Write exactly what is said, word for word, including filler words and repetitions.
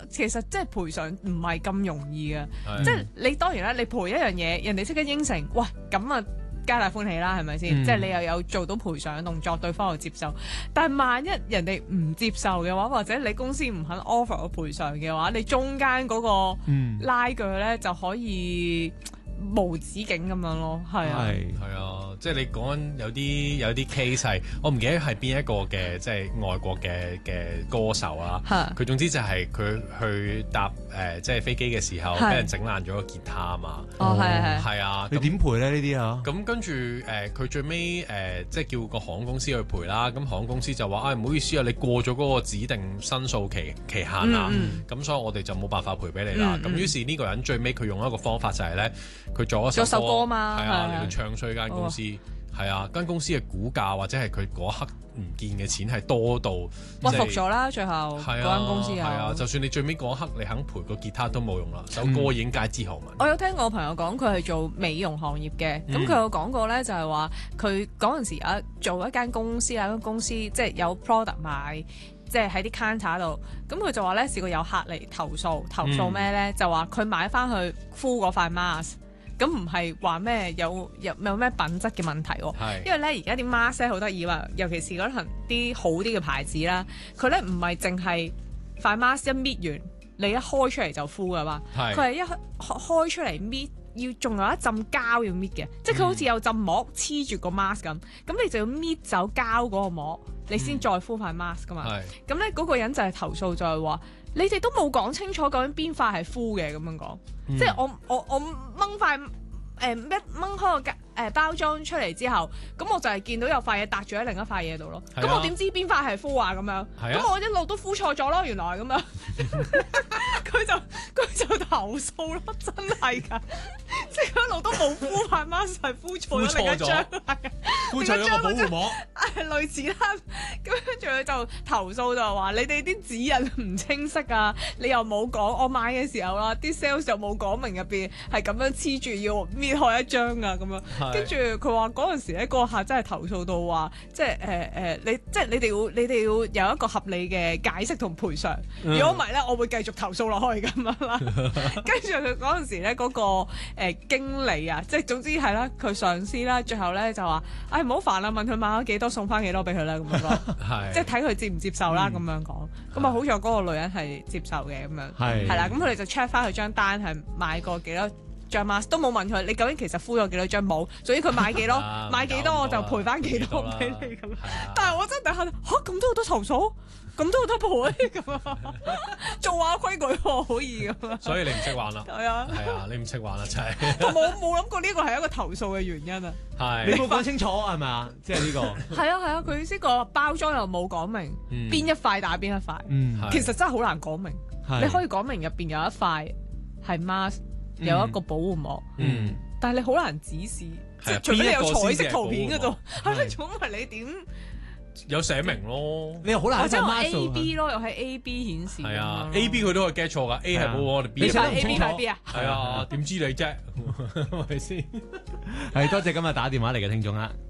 其實即係賠償唔係咁容易嘅，即係你當然啦，你賠一樣嘢，人哋即刻應承，喂咁啊皆大歡喜啦，係咪先？嗯、即係你又有做到賠償嘅動作，對方又接受。但係萬一人哋唔接受嘅話，或者你公司唔肯 offer 個賠償嘅話，你中間嗰個拉鋸咧就可以無止境咁樣咯，係啊， 係啊，即係你講緊有啲有啲 case 係，我唔記得係邊一個嘅即係外國嘅嘅歌手啊，佢總之就係佢去搭誒、呃、即係飛機嘅時候，俾人整爛咗個吉他啊嘛， 哦係係係啊， 你點賠咧呢啲啊？ 咁跟住誒佢最尾誒、呃、即係叫個航空公司去賠啦，咁航空公司就話啊唔好意思啊，你過咗嗰個指定申訴期期限啦，咁、嗯嗯、所以我哋就冇辦法賠俾你啦。咁、嗯嗯、於是呢個人最尾佢用一個方法就係咧，佢做咗首歌嘛，係啊嚟到唱衰間公司，係啊間公司嘅股價或者係佢嗰刻唔見嘅錢係多到屈服咗啦，最後嗰間公司係啊，就算你最尾嗰刻你肯賠個吉他都冇用啦，首歌已經街知巷聞。 我有聽我朋友講，佢係做美容行業嘅，咁佢有講過咧，就係話佢嗰陣時啊做一間公司啊，間公司即係有 product 賣。即係喺啲 counter 度，咁佢就話咧試過有客嚟投訴，投訴咩咧？嗯、就話佢買翻去敷嗰塊 mask，咁唔係話咩有有有咩品質嘅問題喎？是因為咧而家啲 mask 咧好得意啊，尤其是嗰啲啲好啲嘅牌子啦，佢咧唔係淨係塊 mask 一搣完，你一開出嚟就敷噶嘛，佢係是一開出嚟搣。要仲有一浸膠要搣嘅，即係佢好似有浸膜黐住個 mask 咁，咁、嗯、你就要搣走膠嗰個膜，你先再敷塊 mask 噶嘛。咁咧嗰個人就係投訴就係話，你哋都冇講清楚究竟邊塊係敷嘅咁樣講，嗯、即係我我我掹塊誒一掹開個誒包裝出嚟之後，咁我就係見到有塊嘢搭住喺另一塊嘢度咯。咁、啊、我點知邊塊係敷啊？咁樣，咁、啊、我一路都敷錯咗咯，原來咁樣。佢就佢就投訴咯，真係㗎，即係一路都冇敷塊 mask，係敷錯咗另一張， 敷錯咗個保護膜， 係類似啦。咁跟住佢就投訴就話：你哋啲指引唔清晰啊，你又冇講，我買嘅時候啦，啲 sales 又冇講明入邊係咁樣黐住要搣開一張啊咁樣。跟住佢話嗰陣時咧，嗰個客真係投訴到話，即係誒誒，你即係你哋要你哋要有一個合理嘅解釋同賠償。如果唔係咧，我會繼續投訴落去咁樣啦。跟住佢嗰陣時咧，嗰、嗰個誒、呃、經理啊，即係總之係啦，佢上司啦，最後咧就話：唉，唔好煩啦，問佢買咗幾多，送翻幾多俾佢啦，咁樣咯。即係睇佢接唔接受啦，咁、嗯、樣講。咁啊，好在嗰個女人係接受嘅，咁樣係係啦。咁佢哋就 check 翻佢張單係買過幾多張 mask，都冇問佢你究竟其實敷咗幾多張冇，所以佢買幾多買幾多我就賠翻幾多俾你咁。但係我真係嚇咁都好多投訴，咁都好多賠咁啊！做下規矩喎，可以咁啊！ 所以你唔識玩啦，係啊，係啊，你唔識玩啦，真係。 同埋我冇諗過呢個係一個投訴嘅原因啊！ 係你冇講清楚係咪啊？即係呢個係啊係啊，佢呢個包裝又冇講明邊一塊打邊一塊，其實真係好難講明。你可以講明入邊有一塊係 mask。有一個保護膜，嗯，但係你好難指示，即係除非你有彩色圖片嗰度，係咪？總係你點有寫明咯？ 你又好難， 或者我 A B 咯，又係 A B 顯示。 係啊 ，A B 佢都可以 get 錯噶 ，A 係保護我哋 B 係 A B 係 B 啊？ 係啊，點知你啫？係咪先？ 係多謝今日打電話嚟嘅聽眾啦。